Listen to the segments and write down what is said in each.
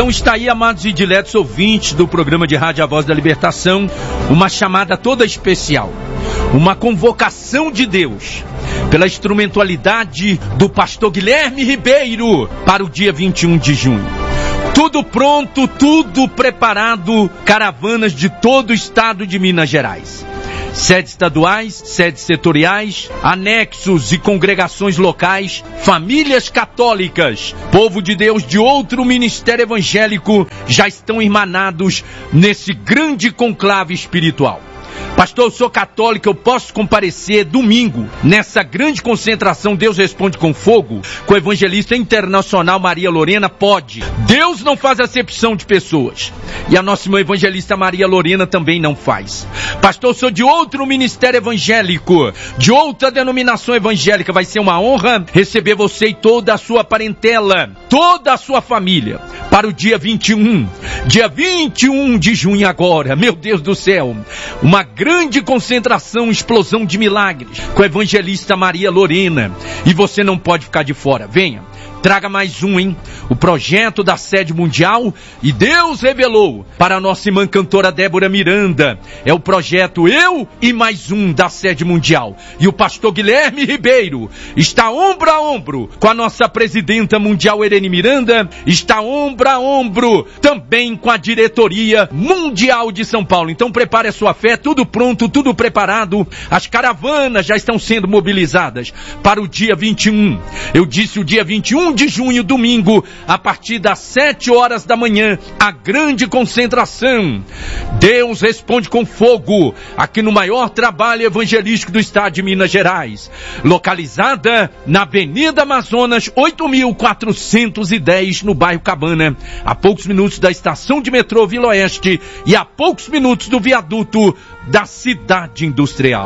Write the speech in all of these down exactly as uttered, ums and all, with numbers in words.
Então está aí, amados e diletos ouvintes do programa de rádio A Voz da Libertação, uma chamada toda especial, uma convocação de Deus, pela instrumentalidade do pastor Guilherme Ribeiro, para o dia vinte e um de junho. Tudo pronto, tudo preparado, caravanas de todo o estado de Minas Gerais. Sedes estaduais, sedes setoriais, anexos e congregações locais, famílias católicas, povo de Deus de outro ministério evangélico já estão irmanados nesse grande conclave espiritual. Pastor, eu sou católico, eu posso comparecer domingo nessa grande concentração Deus Responde com Fogo, com a evangelista internacional Maria Lorena? Pode. Deus não faz acepção de pessoas. E a nossa irmã evangelista Maria Lorena também não faz. Pastor, eu sou de outro ministério evangélico, de outra denominação evangélica. Vai ser uma honra receber você e toda a sua parentela, toda a sua família, para o dia vinte e um. Dia vinte e um de junho agora. Meu Deus do céu. Uma grande concentração, explosão de milagres, com a evangelista Maria Lorena. E você não pode ficar de fora. Venha. Traga mais um, hein? O projeto da sede mundial, e Deus revelou para a nossa irmã cantora Débora Miranda. É o projeto Eu e Mais Um da sede mundial. E o pastor Guilherme Ribeiro está ombro a ombro com a nossa presidenta mundial Irene Miranda, está ombro a ombro também com a diretoria mundial de São Paulo. Então prepare a sua fé, tudo pronto, tudo preparado. As caravanas já estão sendo mobilizadas para o dia vinte e um. Eu disse o dia vinte e um de junho, domingo, a partir das sete horas da manhã, a grande concentração. Deus Responde com Fogo, aqui no maior trabalho evangelístico do estado de Minas Gerais, localizada na Avenida Amazonas, oito mil quatrocentos e dez, no bairro Cabana, a poucos minutos da estação de metrô Vila Oeste e a poucos minutos do viaduto da cidade industrial.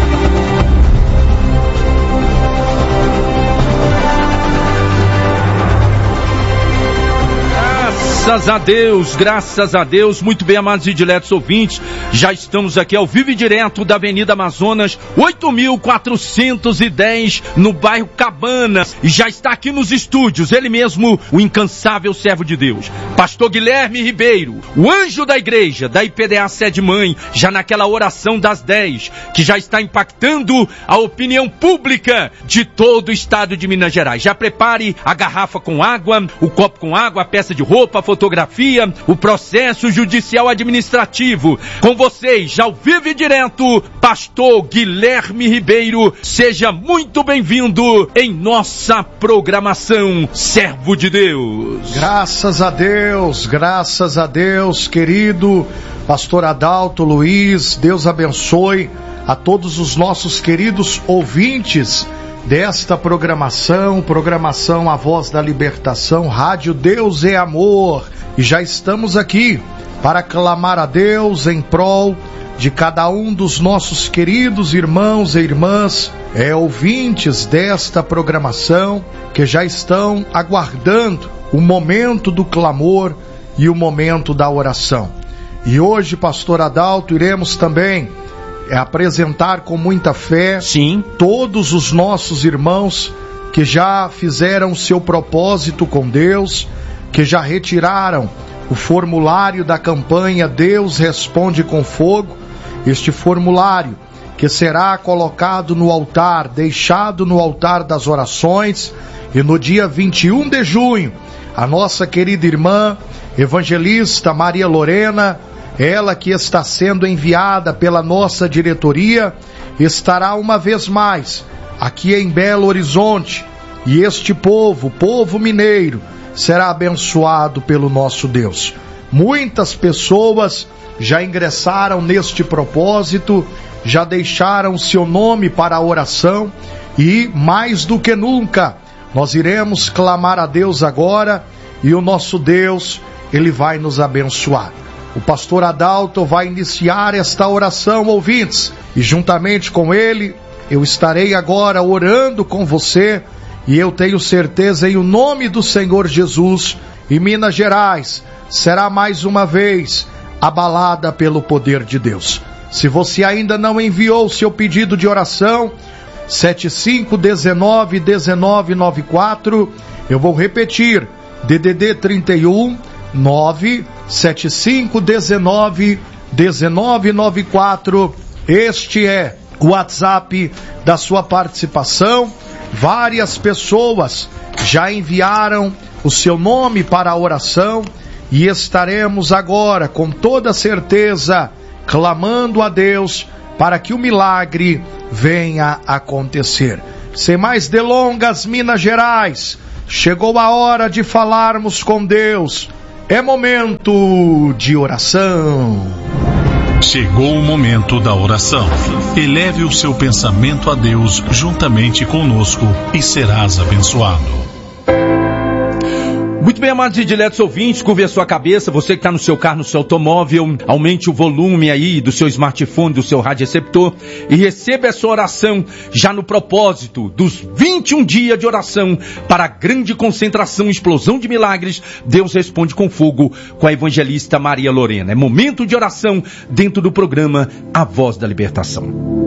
Graças a Deus, graças a Deus. Muito bem, amados e diletos ouvintes, já estamos aqui ao vivo e direto da Avenida Amazonas, oito mil quatrocentos e dez, no bairro Cabana, e já está aqui nos estúdios, ele mesmo, o incansável servo de Deus, pastor Guilherme Ribeiro, o anjo da igreja, da I P D A Sede Mãe, já naquela oração das dez, que já está impactando a opinião pública de todo o estado de Minas Gerais. Já prepare a garrafa com água, o copo com água, a peça de roupa, a fotografia, o processo judicial administrativo. Com vocês, já ao vivo e direto, pastor Guilherme Ribeiro. Seja muito bem-vindo em nossa programação, servo de Deus. Graças a Deus, graças a Deus, querido pastor Adalto Luiz. Deus abençoe a todos os nossos queridos ouvintes desta programação, programação A Voz da Libertação, Rádio Deus é Amor. E já estamos aqui para clamar a Deus em prol de cada um dos nossos queridos irmãos e irmãs, é, ouvintes desta programação, que já estão aguardando o momento do clamor e o momento da oração. E hoje, pastor Adalto, iremos também é apresentar com muita fé, sim, todos os nossos irmãos que já fizeram seu propósito com Deus, que já retiraram o formulário da campanha Deus Responde com Fogo. Este formulário que será colocado no altar, deixado no altar das orações, e no dia vinte e um de junho, a nossa querida irmã evangelista Maria Lorena, ela que está sendo enviada pela nossa diretoria, estará uma vez mais aqui em Belo Horizonte, e este povo, povo mineiro, será abençoado pelo nosso Deus. Muitas pessoas já ingressaram neste propósito, já deixaram seu nome para a oração, e mais do que nunca nós iremos clamar a Deus agora, e o nosso Deus, Ele vai nos abençoar. O pastor Adalto vai iniciar esta oração, ouvintes, e juntamente com ele, eu estarei agora orando com você, e eu tenho certeza, em o nome do Senhor Jesus, e Minas Gerais será mais uma vez abalada pelo poder de Deus. Se você ainda não enviou o seu pedido de oração, sete cinco um nove um nove nove quatro, eu vou repetir, D D D trinta e um, nove sete cinco um nove um nove nove quatro. Este é o WhatsApp da sua participação. Várias pessoas já enviaram o seu nome para a oração e estaremos agora, com toda certeza, clamando a Deus para que o milagre venha acontecer. Sem mais delongas, Minas Gerais, chegou a hora de falarmos com Deus. É momento de oração. Chegou o momento da oração. Eleve o seu pensamento a Deus juntamente conosco e serás abençoado. Muito bem, amados e diletos ouvintes, curve a sua cabeça, você que está no seu carro, no seu automóvel, aumente o volume aí do seu smartphone, do seu rádio receptor e receba essa oração já no propósito dos vinte e um dias de oração para a grande concentração, explosão de milagres. Deus responde com fogo, com a evangelista Maria Lorena. É momento de oração dentro do programa A Voz da Libertação.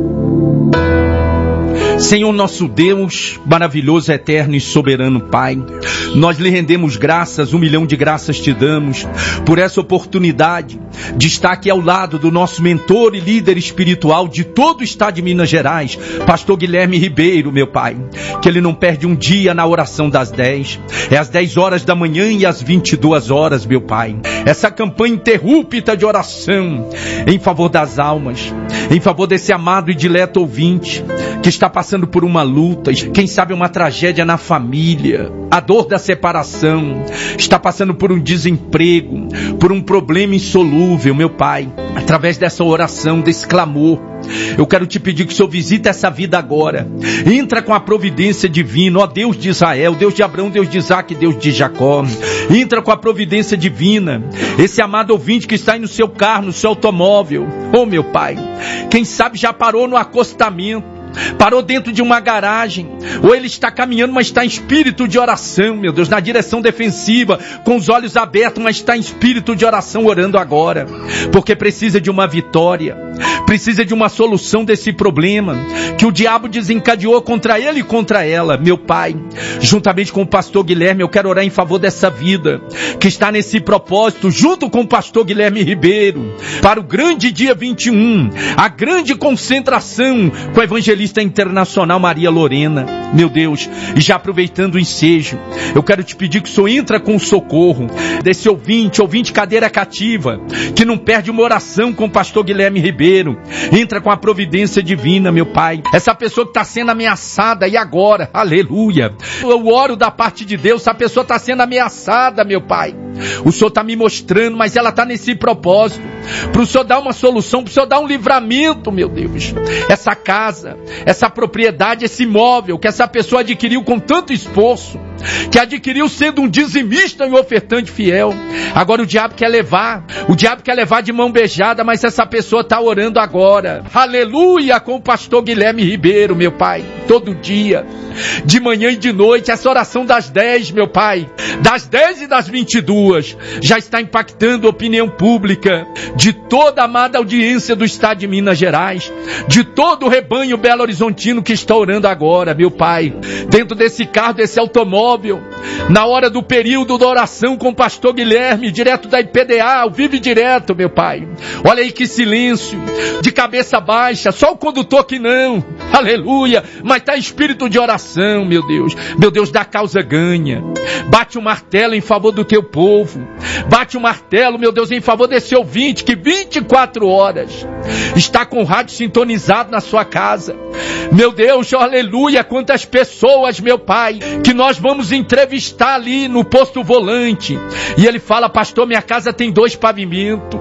Senhor nosso Deus, maravilhoso, eterno e soberano Pai, nós lhe rendemos graças, um milhão de graças te damos por essa oportunidade de estar aqui ao lado do nosso mentor e líder espiritual de todo o estado de Minas Gerais, pastor Guilherme Ribeiro, meu Pai, que ele não perde um dia na oração das dez, é às dez horas da manhã e às vinte e duas horas, meu Pai, essa campanha interrupta de oração em favor das almas, em favor desse amado e dileto ouvinte que está passando por uma luta, quem sabe uma tragédia na família, a dor da separação, está passando por um desemprego, por um problema insolúvel, meu Pai, através dessa oração, desse clamor, eu quero te pedir que o Senhor visite essa vida agora, entra com a providência divina, ó Deus de Israel, Deus de Abraão, Deus de Isaac, Deus de Jacó, entra com a providência divina, esse amado ouvinte que está aí no seu carro, no seu automóvel, ó meu Pai, quem sabe já parou no acostamento, parou dentro de uma garagem, ou ele está caminhando, mas está em espírito de oração, meu Deus, na direção defensiva, com os olhos abertos, mas está em espírito de oração, orando agora, porque precisa de uma vitória, precisa de uma solução desse problema, que o diabo desencadeou contra ele e contra ela, meu Pai, juntamente com o pastor Guilherme, eu quero orar em favor dessa vida, que está nesse propósito, junto com o pastor Guilherme Ribeiro, para o grande dia vinte e um, a grande concentração com a evangelista internacional Maria Lorena, meu Deus, e já aproveitando o ensejo, eu quero te pedir que o Senhor entra com o socorro desse ouvinte, ouvinte cadeira cativa, que não perde uma oração com o pastor Guilherme Ribeiro, entra com a providência divina, meu Pai, essa pessoa que está sendo ameaçada, e agora, aleluia, eu oro da parte de Deus, essa pessoa está sendo ameaçada, meu Pai, o Senhor está me mostrando, mas ela está nesse propósito, para o Senhor dar uma solução, para o Senhor dar um livramento, meu Deus, essa casa, essa propriedade, esse imóvel que essa pessoa adquiriu com tanto esforço, que adquiriu sendo um dizimista e um ofertante fiel, agora o diabo quer levar, o diabo quer levar de mão beijada, mas essa pessoa está orando agora, aleluia, com o pastor Guilherme Ribeiro, meu Pai, todo dia, de manhã e de noite, essa oração das dez, meu Pai, das dez e das vinte e duas, já está impactando a opinião pública de toda a amada audiência do estado de Minas Gerais, de todo o rebanho Belo Horizontino que está orando agora, meu Pai, dentro desse carro, desse automóvel, na hora do período da oração com o pastor Guilherme, direto da I P D A, ao vivo e direto, meu Pai, olha aí que silêncio, de cabeça baixa, só o condutor que não, aleluia, mas está em espírito de oração, meu Deus, meu Deus, da causa ganha, bate o martelo em favor do teu povo, bate o martelo, meu Deus, em favor desse ouvinte que vinte e quatro horas está com o rádio sintonizado na sua casa, meu Deus, aleluia, quantas pessoas, meu Pai, que nós vamos entrevistar ali no posto volante, e ele fala, pastor, minha casa tem dois pavimentos,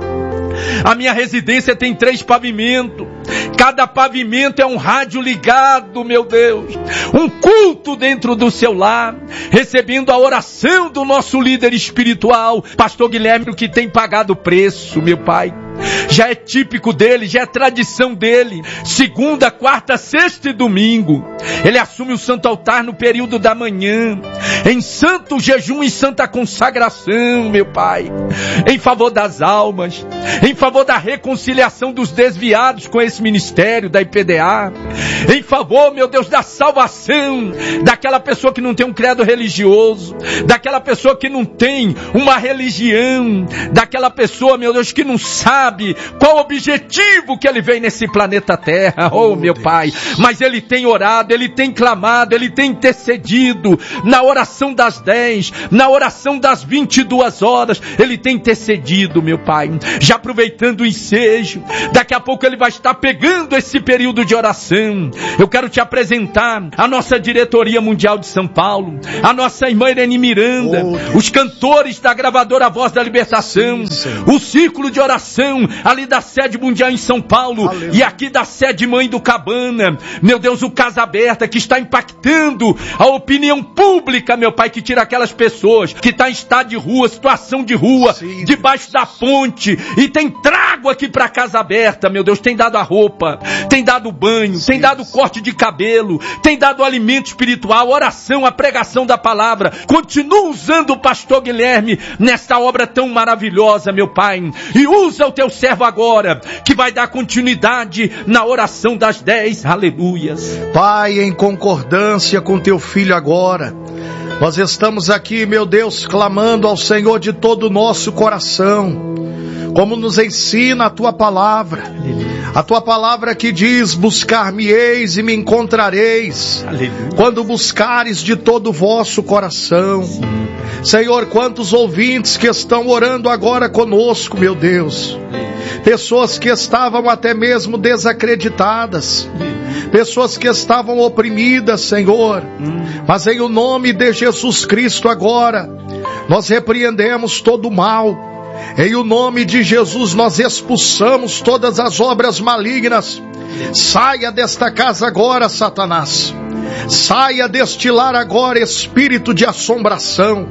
a minha residência tem três pavimentos, cada pavimento é um rádio ligado, meu Deus, um culto dentro do seu lar, recebendo a oração do nosso líder espiritual, pastor Guilherme, que tem pagado o preço, meu Pai, Já é típico dele, já é tradição dele. Segunda, quarta, sexta e domingo. Ele assume o santo altar no período da manhã, em santo jejum e santa consagração, meu Pai, em favor das almas, em favor da reconciliação dos desviados com esse ministério da I P D A, em favor, meu Deus, da salvação daquela pessoa que não tem um credo religioso, daquela pessoa que não tem uma religião, daquela pessoa, meu Deus, que não sabe qual o objetivo que ele veio nesse planeta Terra. Oh, meu Pai, mas ele tem orado, ele tem clamado, ele tem intercedido na oração das dez, na oração das vinte e duas horas, ele tem intercedido, meu Pai, já aproveitando o ensejo. Daqui a pouco ele vai estar pegando esse período de oração. Eu quero te apresentar a nossa diretoria mundial de São Paulo, a nossa irmã Irene Miranda, oh, os cantores da gravadora Voz da Libertação, sim, o círculo de oração ali da sede mundial em São Paulo, aleluia, e aqui da sede mãe do Cabana, meu Deus, o Casa Aberta, que está impactando a opinião pública, meu Pai, que tira aquelas pessoas que estão em estado de rua, situação de rua, sim, debaixo da ponte, e tem trago aqui para Casa Aberta, meu Deus, tem dado a roupa, tem dado o banho, sim, tem dado corte de cabelo, tem dado alimento espiritual, oração, a pregação da palavra. Continua usando o pastor Guilherme nesta obra tão maravilhosa, meu Pai, e usa o teu servo agora, que vai dar continuidade na oração das dez, aleluias. Pai, em concordância com teu filho agora, nós estamos aqui, meu Deus, clamando ao Senhor de todo o nosso coração, como nos ensina a tua palavra, a tua palavra que diz: buscar-me-eis e me encontrareis, aleluia, quando buscares de todo o vosso coração. Senhor, quantos ouvintes que estão orando agora conosco, meu Deus, pessoas que estavam até mesmo desacreditadas, pessoas que estavam oprimidas, Senhor, mas em o nome de Jesus Cristo agora, nós repreendemos todo o mal. Em o nome de Jesus nós expulsamos todas as obras malignas. Saia desta casa agora, Satanás. Saia deste lar agora, espírito de assombração,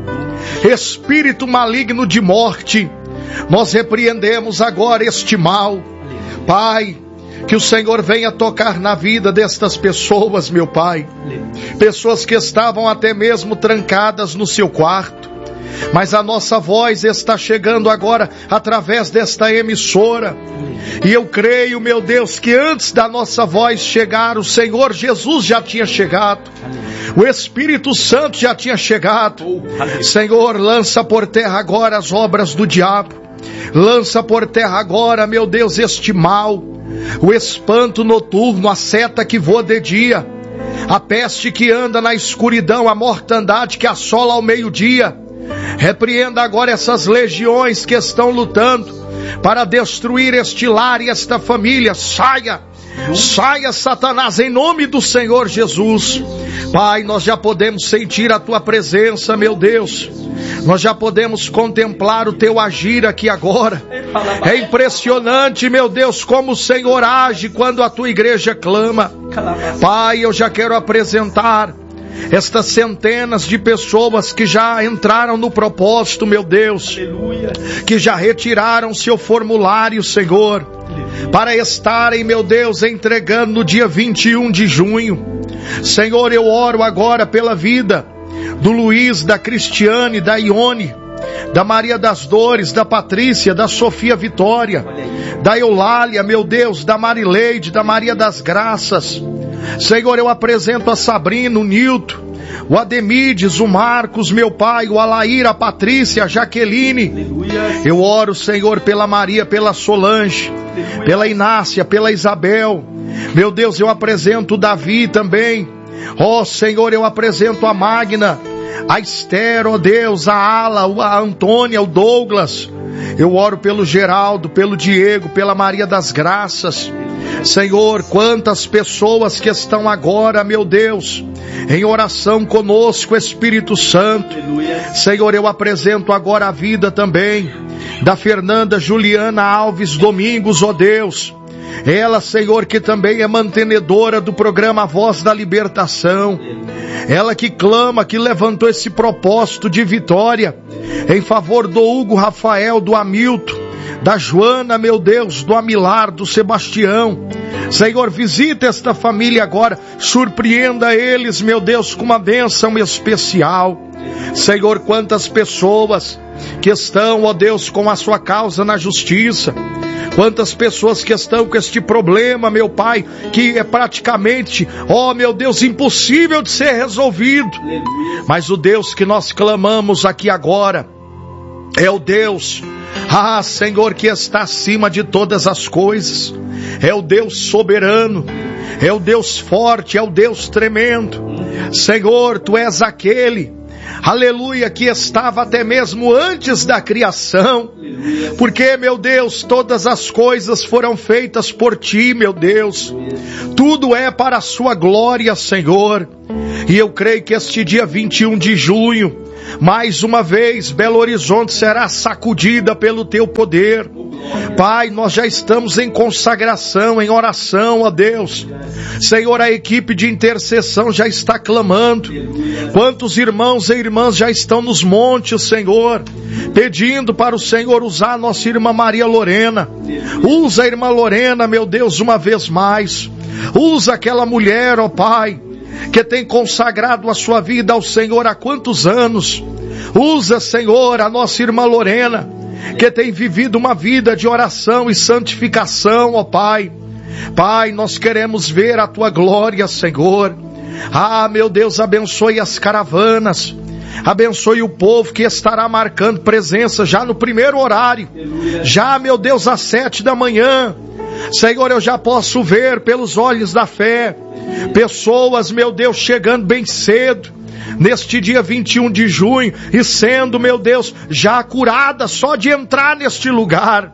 espírito maligno de morte. Nós repreendemos agora este mal. Pai, que o Senhor venha tocar na vida destas pessoas, meu Pai. Pessoas que estavam até mesmo trancadas no seu quarto, mas a nossa voz está chegando agora através desta emissora. E eu creio, meu Deus, que antes da nossa voz chegar, o Senhor Jesus já tinha chegado. O Espírito Santo já tinha chegado. Senhor, lança por terra agora as obras do diabo. Lança por terra agora, meu Deus, este mal, o espanto noturno, a seta que voa de dia, a peste que anda na escuridão, a mortandade que assola ao meio-dia. Repreenda agora essas legiões que estão lutando para destruir este lar e esta família. Saia, saia, Satanás, em nome do Senhor Jesus. Pai, nós já podemos sentir a tua presença, meu Deus. Nós já podemos contemplar o teu agir aqui agora. É impressionante, meu Deus, como o Senhor age quando a tua igreja clama. Pai, eu já quero apresentar estas centenas de pessoas que já entraram no propósito, meu Deus, aleluia, que já retiraram seu formulário, Senhor, aleluia, para estarem, meu Deus, entregando no dia vinte e um de junho. Senhor, eu oro agora pela vida do Luiz, da Cristiane, da Ione, da Maria das Dores, da Patrícia, da Sofia Vitória, da Eulália, meu Deus, da Marileide, da Maria das Graças. Senhor, eu apresento a Sabrina, o Nilton, o Ademides, o Marcos, meu pai, o Alair, a Patrícia, a Jaqueline. Aleluia. Eu oro, Senhor, pela Maria, pela Solange, aleluia, pela Inácia, pela Isabel. Meu Deus, eu apresento o Davi também. Ó, Senhor, eu apresento a Magna, a Esther, ó Deus, a Ala, a Antônia, o Douglas. Eu oro pelo Geraldo, pelo Diego, pela Maria das Graças. Senhor, quantas pessoas que estão agora, meu Deus, em oração conosco, Espírito Santo. Aleluia. Senhor, eu apresento agora a vida também da Fernanda Juliana Alves Domingos, ó Deus. Ela, Senhor, que também é mantenedora do programa Voz da Libertação. Ela que clama, que levantou esse propósito de vitória em favor do Hugo Rafael, do Hamilton, da Joana, meu Deus, do Amilar, do Sebastião. Senhor, visita esta família agora, surpreenda eles, meu Deus, com uma bênção especial. Senhor, quantas pessoas que estão, ó Deus, com a sua causa na justiça, quantas pessoas que estão com este problema, meu Pai, que é praticamente, ó meu Deus, impossível de ser resolvido. Mas o Deus que nós clamamos aqui agora é o Deus, ah Senhor, que está acima de todas as coisas. É o Deus soberano, é o Deus forte, é o Deus tremendo. Senhor, Tu és aquele, aleluia, que estava até mesmo antes da criação, porque, meu Deus, todas as coisas foram feitas por Ti, meu Deus, tudo é para a Sua glória, Senhor. E eu creio que este dia vinte e um de junho, mais uma vez, Belo Horizonte será sacudida pelo Teu poder. Pai, nós já estamos em consagração, em oração a Deus. Senhor, a equipe de intercessão já está clamando. Quantos irmãos e irmãs já estão nos montes, Senhor, pedindo para o Senhor usar a nossa irmã Maria Lorena. Usa a irmã Lorena, meu Deus, uma vez mais. Usa aquela mulher, ó Pai, que tem consagrado a sua vida ao Senhor há quantos anos. Usa, Senhor, a nossa irmã Lorena, que tem vivido uma vida de oração e santificação, ó Pai. Pai, nós queremos ver a Tua glória, Senhor. Ah, meu Deus, abençoe as caravanas, abençoe o povo que estará marcando presença já no primeiro horário, já, meu Deus, às sete da manhã. Senhor, eu já posso ver pelos olhos da fé pessoas, meu Deus, chegando bem cedo neste dia vinte e um de junho e sendo, meu Deus, já curada só de entrar neste lugar.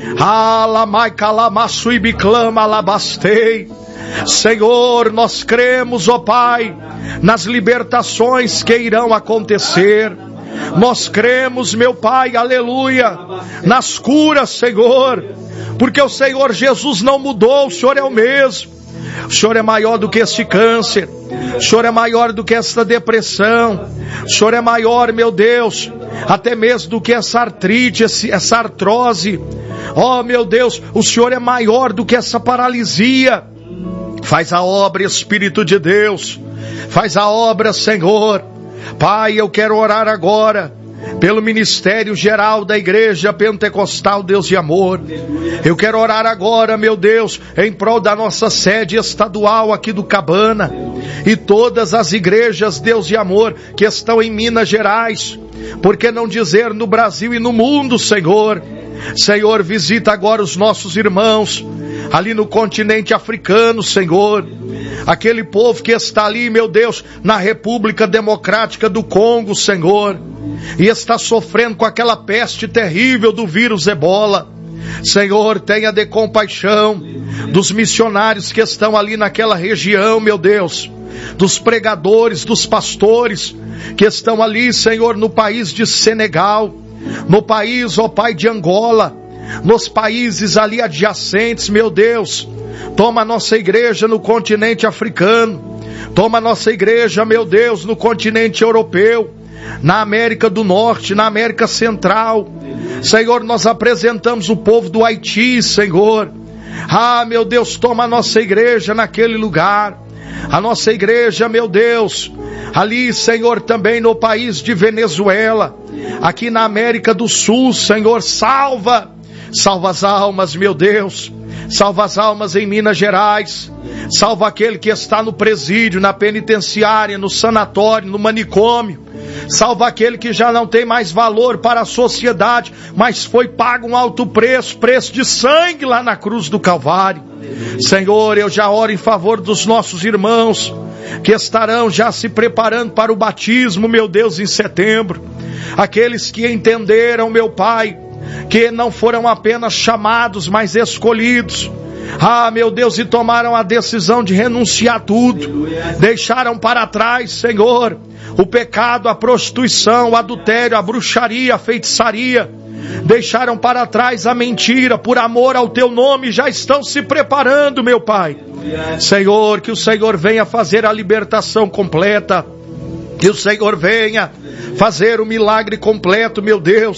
Senhor, nós cremos, ó Pai, nas libertações que irão acontecer. Nós cremos, meu Pai, aleluia, nas curas, Senhor, porque o Senhor Jesus não mudou, o Senhor é o mesmo. O Senhor é maior do que este câncer, o Senhor é maior do que esta depressão, o Senhor é maior, meu Deus, até mesmo do que essa artrite, essa artrose. Oh, meu Deus, o Senhor é maior do que essa paralisia. Faz a obra, Espírito de Deus, faz a obra, Senhor. Pai, eu quero orar agora pelo ministério geral da Igreja Pentecostal Deus de Amor. Eu quero orar agora, meu Deus, em prol da nossa sede estadual aqui do Cabana e todas as igrejas Deus de Amor que estão em Minas Gerais, por que não dizer no Brasil e no mundo, Senhor. Senhor, visita agora os nossos irmãos ali no continente africano, Senhor, aquele povo que está ali, meu Deus, na República Democrática do Congo, Senhor, e está sofrendo com aquela peste terrível do vírus Ebola. Senhor, tenha de compaixão dos missionários que estão ali naquela região, meu Deus, dos pregadores, dos pastores que estão ali, Senhor, no país de Senegal, no país, ó Pai, de Angola, nos países ali adjacentes, meu Deus. Toma a nossa igreja no continente africano, toma a nossa igreja, meu Deus, no continente europeu, na América do Norte, na América Central. Senhor, nós apresentamos o povo do Haiti, Senhor. Ah, meu Deus, toma a nossa igreja naquele lugar, a nossa igreja, meu Deus, ali, Senhor, também no país de Venezuela, aqui na América do Sul, Senhor, salva, salva as almas, meu Deus, salva as almas em Minas Gerais, salva aquele que está no presídio, na penitenciária, no sanatório, no manicômio, salva aquele que já não tem mais valor para a sociedade, mas foi pago um alto preço, preço de sangue lá na cruz do Calvário. Senhor, eu já oro em favor dos nossos irmãos que estarão já se preparando para o batismo, meu Deus, em setembro. Aqueles que entenderam, meu Pai, que não foram apenas chamados, mas escolhidos. Ah, meu Deus, e tomaram a decisão de renunciar tudo. Deixaram para trás, Senhor, o pecado, a prostituição, o adultério, a bruxaria, a feitiçaria. Deixaram para trás a mentira, por amor ao Teu nome, já estão se preparando, meu Pai. Senhor, que o Senhor venha fazer a libertação completa, que o Senhor venha fazer o milagre completo, meu Deus.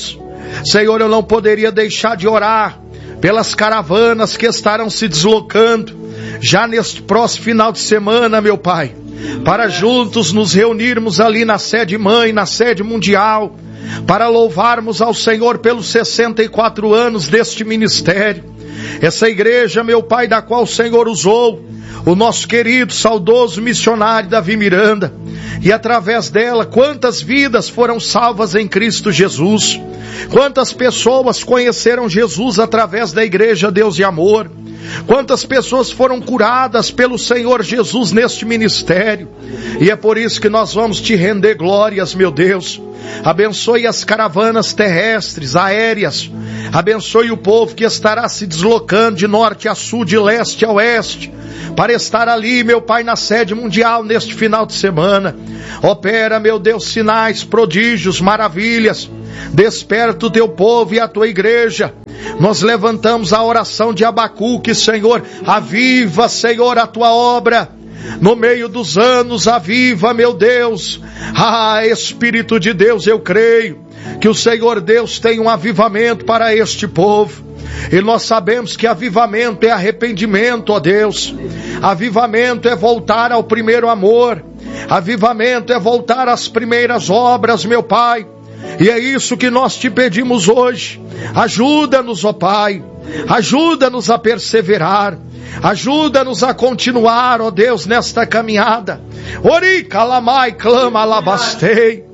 Senhor, eu não poderia deixar de orar pelas caravanas que estarão se deslocando já neste próximo final de semana, meu Pai, para juntos nos reunirmos ali na sede mãe, na sede mundial, para louvarmos ao Senhor pelos sessenta e quatro anos deste ministério. Essa igreja, meu Pai, da qual o Senhor usou o nosso querido, saudoso missionário Davi Miranda, e através dela, quantas vidas foram salvas em Cristo Jesus, quantas pessoas conheceram Jesus através da igreja Deus e Amor, quantas pessoas foram curadas pelo Senhor Jesus neste ministério, e é por isso que nós vamos te render glórias, meu Deus. Abençoe as caravanas terrestres, aéreas, abençoe o povo que estará se deslocando de norte a sul, de leste a oeste, para estar ali, meu Pai, na sede mundial neste final de semana. Opera, meu Deus, sinais, prodígios, maravilhas. Desperta o teu povo e a tua igreja. Nós levantamos a oração de Abacuque, Senhor, aviva, Senhor, a tua obra. No meio dos anos, aviva, meu Deus. Ah, Espírito de Deus, eu creio que o Senhor Deus tem um avivamento para este povo. E nós sabemos que avivamento é arrependimento, ó Deus. Avivamento é voltar ao primeiro amor. Avivamento é voltar às primeiras obras, meu Pai. E é isso que nós te pedimos hoje. Ajuda-nos, ó Pai. Ajuda-nos a perseverar. Ajuda-nos a continuar, ó Deus, nesta caminhada. Ori, calamai, clama, alabastei.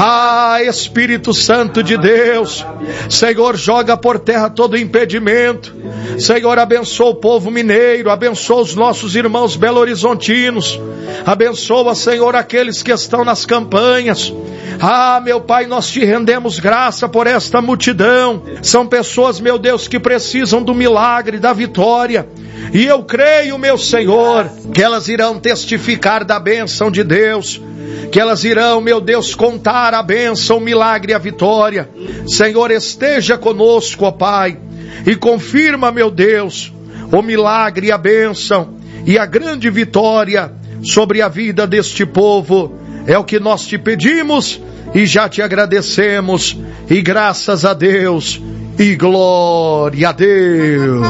Ah, Espírito Santo de Deus, Senhor, joga por terra todo impedimento. Senhor, abençoa o povo mineiro, abençoa os nossos irmãos belo-horizontinos, abençoa, Senhor, aqueles que estão nas campanhas. Ah, meu Pai, nós te rendemos graça por esta multidão. São pessoas, meu Deus, que precisam do milagre, da vitória. E eu creio, meu Senhor, que elas irão testificar da bênção de Deus, que elas irão, meu Deus, contar a bênção, o milagre e a vitória. Senhor, esteja conosco, ó Pai, e confirma, meu Deus, o milagre e a bênção e a grande vitória sobre a vida deste povo. É o que nós te pedimos e já te agradecemos, e graças a Deus e glória a Deus.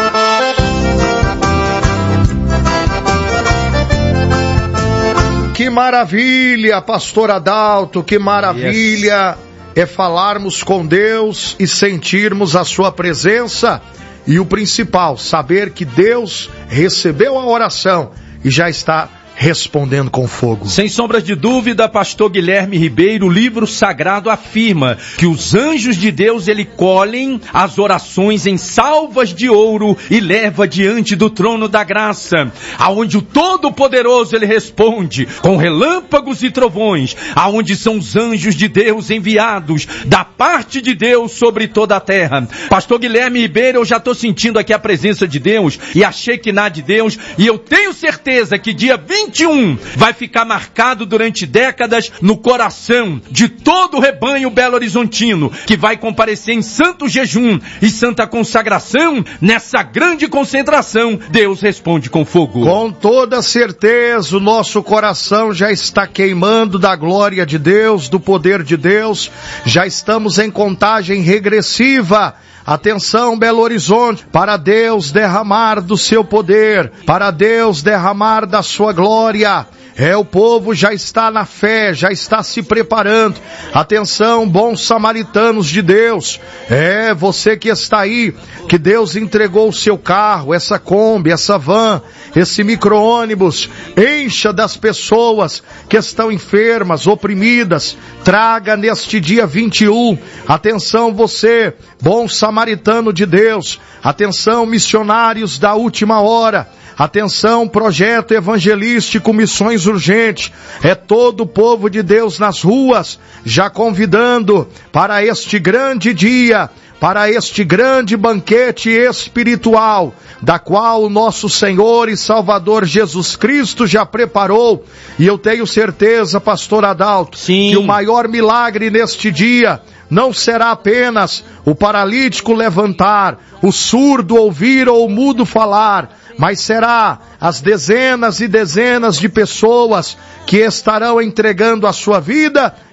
Que maravilha, pastor Adalto, que maravilha é falarmos com Deus e sentirmos a sua presença. E o principal, saber que Deus recebeu a oração e já está respondendo com fogo. Sem sombras de dúvida, pastor Guilherme Ribeiro, o livro sagrado afirma que os anjos de Deus, ele colhem as orações em salvas de ouro e leva diante do trono da graça, aonde o Todo-Poderoso ele responde com relâmpagos e trovões, aonde são os anjos de Deus enviados da parte de Deus sobre toda a terra. Pastor Guilherme Ribeiro, eu já estou sentindo aqui a presença de Deus e a Shekinah de Deus, e eu tenho certeza que dia vinte e um vai ficar marcado durante décadas no coração de todo o rebanho belo-horizontino, que vai comparecer em santo jejum e santa consagração. Nessa grande concentração, Deus responde com fogo. Com toda certeza, o nosso coração já está queimando da glória de Deus, do poder de Deus. Já estamos em contagem regressiva. Atenção, Belo Horizonte, para Deus derramar do seu poder, para Deus derramar da sua glória. É, o povo já está na fé, já está se preparando. Atenção, bons samaritanos de Deus. É, você que está aí, que Deus entregou o seu carro, essa Kombi, essa van, esse micro-ônibus. Encha das pessoas que estão enfermas, oprimidas. Traga neste dia vinte e um. Atenção, você, bom samaritano de Deus. Atenção, missionários da última hora. Atenção, projeto evangelístico Missões Urgentes. É todo o povo de Deus nas ruas, já convidando para este grande dia, para este grande banquete espiritual, da qual o nosso Senhor e Salvador Jesus Cristo já preparou. E eu tenho certeza, pastor Adalto, Sim. que o maior milagre neste dia não será apenas o paralítico levantar, o surdo ouvir ou o mudo falar, mas será as dezenas e dezenas de pessoas que estarão entregando a sua vida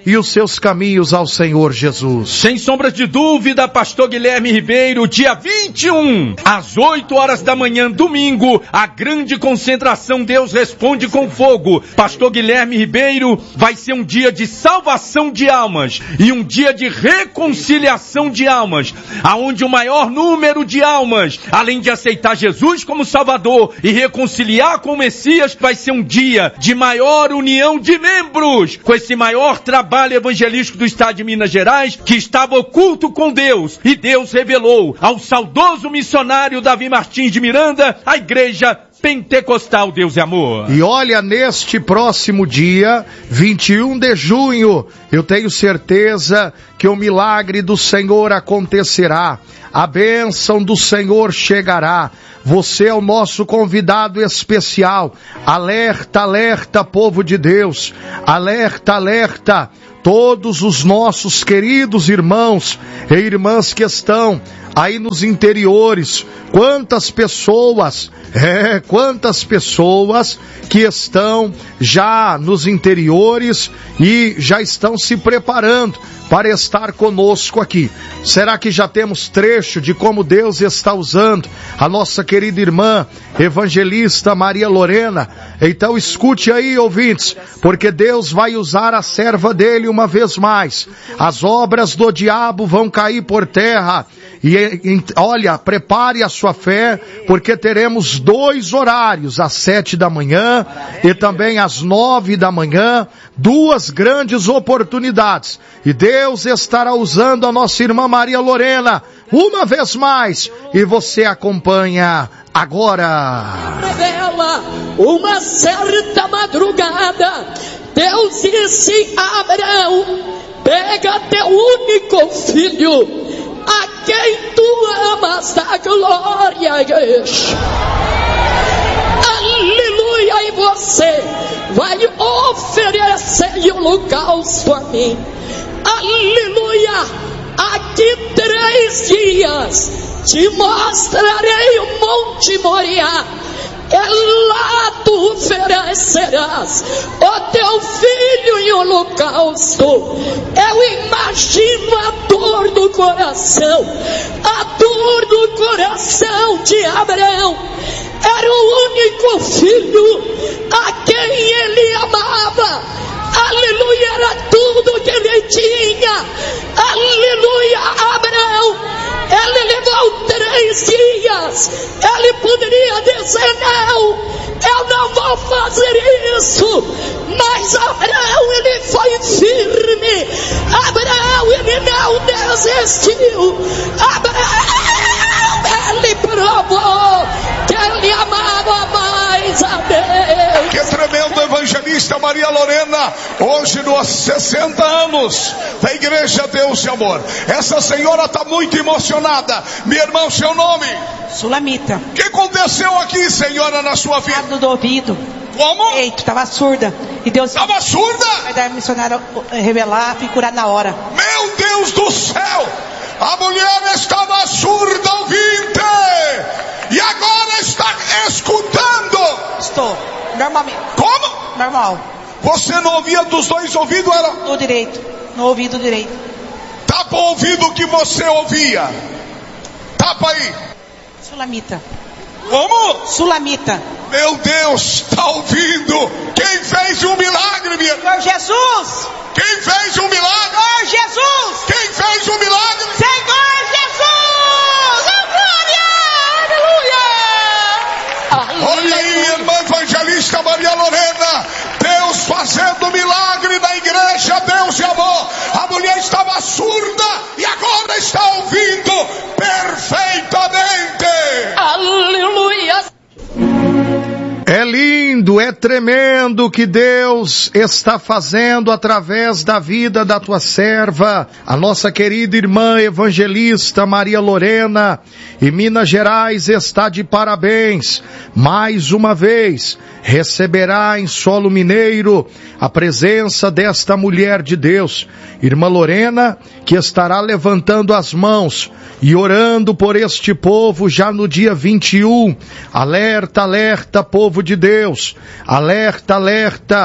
e os seus caminhos ao Senhor Jesus. Sem sombras de dúvida, pastor Guilherme Ribeiro, dia vinte e um, às oito horas da manhã, domingo, a grande concentração Deus Responde com Fogo. Pastor Guilherme Ribeiro, vai ser um dia de salvação de almas e um dia de reconciliação de almas, aonde o maior número de almas, além de aceitar Jesus como Salvador e reconciliar com o Messias, vai ser um dia de maior união de membros, com esse maior trabalho evangelístico do estado de Minas Gerais, que estava oculto com Deus, e Deus revelou ao saudoso missionário Davi Martins de Miranda a igreja Pentecostal Deus e Amor. E olha, neste próximo dia, vinte e um de junho, eu tenho certeza que o milagre do Senhor acontecerá, a bênção do Senhor chegará. Você é o nosso convidado especial. Alerta, alerta, povo de Deus. Alerta, alerta, todos os nossos queridos irmãos e irmãs que estão aí nos interiores. Quantas pessoas, é, quantas pessoas que estão já nos interiores e já estão se preparando para estar conosco aqui. Será que já temos trecho de como Deus está usando a nossa querida irmã evangelista Maria Lorena? Então escute aí, ouvintes, porque Deus vai usar a serva dele uma vez mais. As obras do diabo vão cair por terra. E, e olha, prepare a sua fé, porque teremos dois horários, às sete da manhã e também às nove da manhã, duas grandes oportunidades. E Deus estará usando a nossa irmã Maria Lorena uma vez mais, e você acompanha agora. Revela uma certa madrugada, Deus disse a Abraão: pega teu único filho, a quem tu amas, da glória. Aleluia, e você vai oferecer holocausto a mim. Aleluia. Aqui três dias te mostrarei o Monte Moriá. É lá tu oferecerás o teu filho em holocausto. Eu imagino a dor do coração, a dor do coração de Abraão. Era o único filho a quem ele amava. Aleluia, era tudo que ele tinha. Aleluia, Abraão, ele levou três dias. Ele poderia dizer: não, eu não vou fazer isso. Mas Abraão, ele foi firme. Abraão, ele não desistiu. Abraão, ele provou que ele amava mais a Deus. Que tremendo, evangelista Maria Lorena, hoje nos sessenta anos da Igreja Deus e Amor. Essa senhora está muito emocionada. Minha irmã, o seu nome? Sulamita. O que aconteceu aqui, senhora, na sua vida? Do ouvido. Como? Eita, estava surda. E Deus estava surda? Vai dar missionário revelar e curar na hora. Meu Deus do céu! A mulher estava surda, ouvinte, e agora está escutando. Estou, normalmente. Como? Normal. Você não ouvia dos dois ouvidos? Era? Do direito, no ouvido direito. Tapa o ouvido que você ouvia. Tapa aí. Sulamita. Como? Sulamita. Meu Deus, está ouvindo? Quem fez um milagre, minha irmã? Senhor Jesus. Quem fez um milagre? Senhor Jesus. Quem fez um milagre? Senhor Jesus. Oh, glória. Aleluia. Olha aí, irmã evangelista Maria Lorena, Deus fazendo milagre na igreja Deus e Amor. A mulher estava surda e agora está ouvindo perfeitamente. Aleluia. É lindo, é tremendo o que Deus está fazendo através da vida da tua serva, a nossa querida irmã evangelista Maria Lorena. E Minas Gerais está de parabéns. Mais uma vez, receberá em solo mineiro a presença desta mulher de Deus, irmã Lorena, que estará levantando as mãos e orando por este povo já no dia vinte e um. Alerta, alerta, povo de Deus. Alerta, alerta,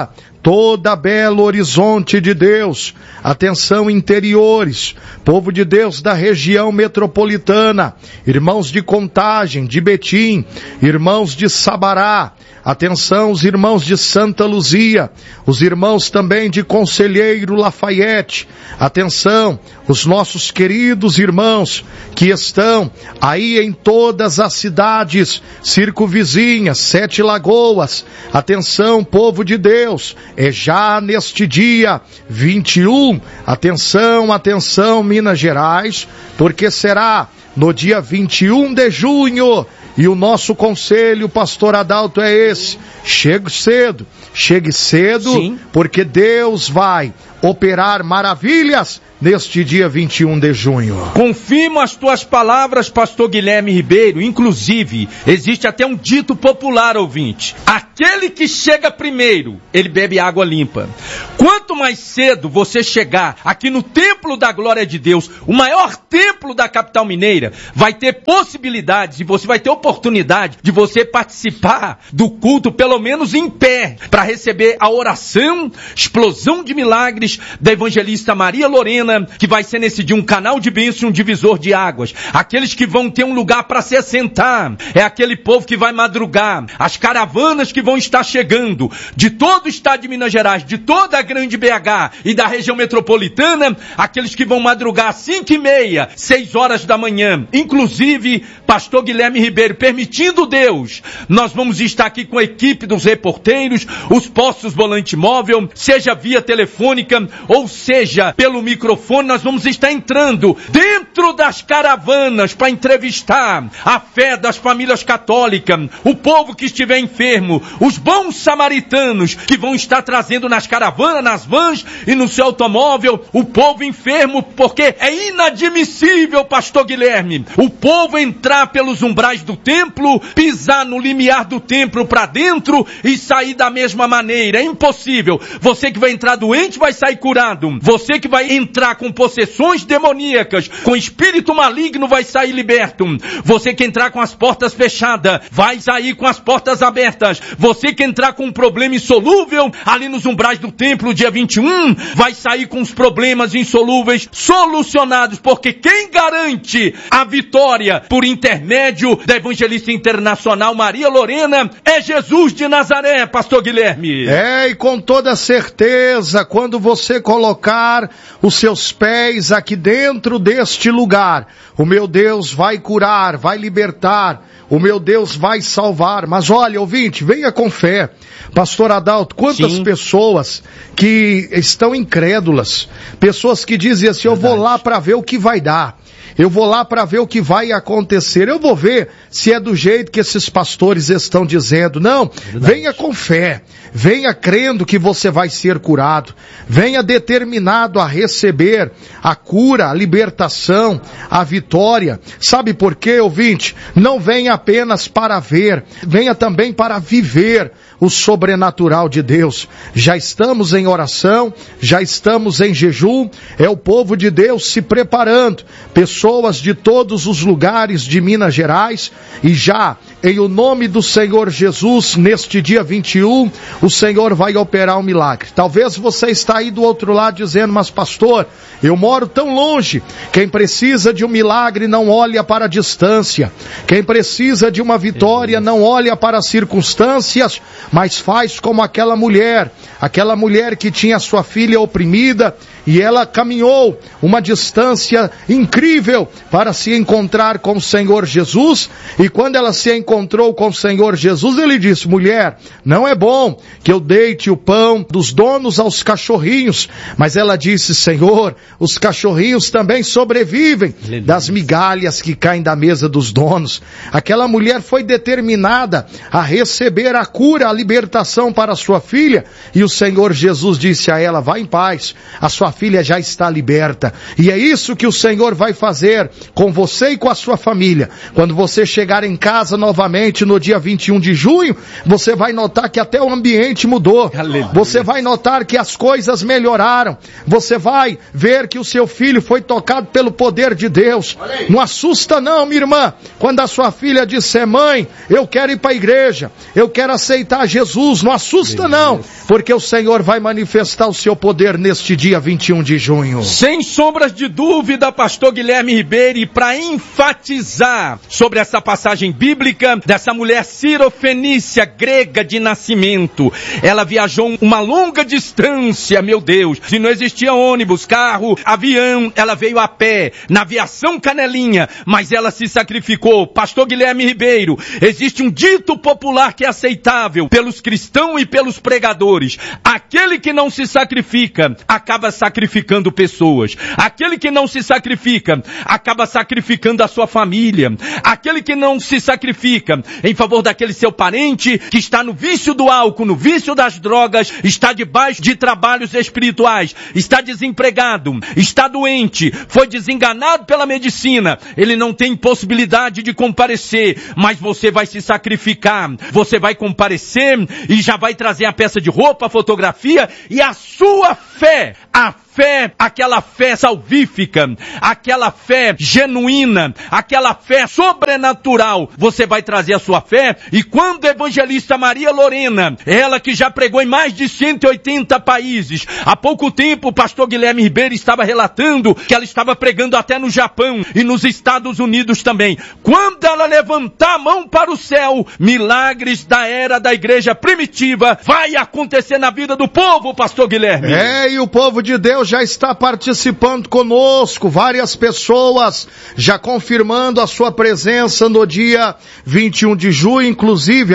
toda Belo Horizonte de Deus, atenção interiores, povo de Deus da região metropolitana, irmãos de Contagem, de Betim, irmãos de Sabará, atenção os irmãos de Santa Luzia, os irmãos também de Conselheiro Lafayette, atenção os nossos queridos irmãos que estão aí em todas as cidades circunvizinhas, Sete Lagoas, atenção povo de Deus, é já neste dia vinte e um, atenção, atenção Minas Gerais, porque será no dia vinte e um de junho, e o nosso conselho, pastor Adalto, é esse: chegue cedo, chegue cedo, sim, porque Deus vai operar maravilhas neste dia vinte e um de junho. Confirmo as tuas palavras, pastor Guilherme Ribeiro. Inclusive, existe até um dito popular, ouvinte: aquele que chega primeiro, ele bebe água limpa. Quanto mais cedo você chegar aqui no Templo da Glória de Deus, o maior templo da capital mineira, vai ter possibilidades e você vai ter oportunidade de você participar do culto, pelo menos em pé, para receber a oração, explosão de milagres da evangelista Maria Lorena, que vai ser nesse dia um canal de bênção, um divisor de águas. Aqueles que vão ter um lugar para se assentar, é aquele povo que vai madrugar, as caravanas que vão estar chegando de todo o estado de Minas Gerais, de toda a grande B H e da região metropolitana, aqueles que vão madrugar às cinco e meia, seis horas da manhã. Inclusive, pastor Guilherme Ribeiro, permitindo Deus, nós vamos estar aqui com a equipe dos reporteiros, os postos volante móvel, seja via telefônica ou seja pelo microfone. Nós vamos estar entrando dentro das caravanas para entrevistar a fé das famílias católicas, o povo que estiver enfermo, os bons samaritanos que vão estar trazendo nas caravanas, nas vans e no seu automóvel, o povo enfermo, porque é inadmissível, pastor Guilherme, o povo entrar pelos umbrais do templo, pisar no limiar do templo para dentro e sair da mesma maneira. É impossível. Você que vai entrar doente vai sair curado. Você que vai entrar com possessões demoníacas, com espírito maligno, vai sair liberto. Você que entrar com as portas fechadas, vai sair com as portas abertas. Você que entrar com um problema insolúvel, ali nos umbrais do templo, dia vinte e um, vai sair com os problemas insolúveis solucionados, porque quem garante a vitória por intermédio da evangelista internacional Maria Lorena é Jesus de Nazaré, pastor Guilherme. É, e com toda certeza, quando você colocar os seus pés aqui dentro deste lugar, o meu Deus vai curar, vai libertar, o meu Deus vai salvar. Mas olha, ouvinte, venha com fé. Pastor Adalto, quantas Sim. pessoas que estão incrédulas, pessoas que dizem assim, Verdade. eu vou lá para ver o que vai dar. Eu vou lá para ver o que vai acontecer. Eu vou ver se é do jeito que esses pastores estão dizendo. Não, Verdade. venha com fé. Venha crendo que você vai ser curado. Venha determinado a receber a cura, a libertação, a vitória. Sabe por quê, ouvinte? Não venha apenas para ver, venha também para viver o sobrenatural de Deus. Já estamos em oração, já estamos em jejum, é o povo de Deus se preparando, pessoas de todos os lugares de Minas Gerais, e já em o nome do Senhor Jesus, neste dia vinte e um, o Senhor vai operar um milagre. Talvez você está aí do outro lado dizendo, mas pastor, eu moro tão longe. Quem precisa de um milagre não olha para a distância. Quem precisa de uma vitória não olha para as circunstâncias, mas faz como aquela mulher, aquela mulher que tinha sua filha oprimida, e ela caminhou uma distância incrível para se encontrar com o Senhor Jesus, e quando ela se encontrou com o Senhor Jesus, ele disse, mulher, não é bom que eu deite o pão dos donos aos cachorrinhos, mas ela disse, Senhor, os cachorrinhos também sobrevivem das migalhas que caem da mesa dos donos. Aquela mulher foi determinada a receber a cura, a libertação para a sua filha, e o Senhor Jesus disse a ela, vá em paz, a sua filha já está liberta. E é isso que o Senhor vai fazer com você e com a sua família. Quando você chegar em casa novamente no dia vinte e um de junho, você vai notar que até o ambiente mudou. Aleluia. Você vai notar que as coisas melhoraram. Você vai ver que o seu filho foi tocado pelo poder de Deus. Não assusta não, minha irmã, quando a sua filha disser: mãe, eu quero ir para a igreja, eu quero aceitar Jesus. Não assusta não, porque o Senhor vai manifestar o seu poder neste dia vinte e um de junho. Sem sombras de dúvida, pastor Guilherme Ribeiro, e para enfatizar sobre essa passagem bíblica dessa mulher cirofenícia, grega de nascimento, ela viajou uma longa distância, meu Deus, se não existia ônibus, carro, avião, ela veio a pé, na aviação Canelinha, mas ela se sacrificou. Pastor Guilherme Ribeiro, existe um dito popular que é aceitável pelos cristãos e pelos pregadores: aquele que não se sacrifica, acaba sacrificando pessoas. Aquele que não se sacrifica, acaba sacrificando a sua família. Aquele que não se sacrifica em favor daquele seu parente que está no vício do álcool, no vício das drogas, está debaixo de trabalhos espirituais, está desempregado, está doente, foi desenganado pela medicina, ele não tem possibilidade de comparecer, mas você vai se sacrificar, você vai comparecer e já vai trazer a peça de roupa, a fotografia e a sua fé, a fé, aquela fé salvífica, aquela fé genuína, aquela fé sobrenatural. Você vai trazer a sua fé, e quando a evangelista Maria Lorena, ela que já pregou em mais de cento e oitenta países, há pouco tempo o pastor Guilherme Ribeiro estava relatando que ela estava pregando até no Japão e nos Estados Unidos também. Quando ela levantar a mão para o céu, milagres da era da igreja primitiva vai acontecer na vida do povo, pastor Guilherme. É, e o povo de Deus já está participando conosco, várias pessoas já confirmando a sua presença no dia vinte e um de junho, inclusive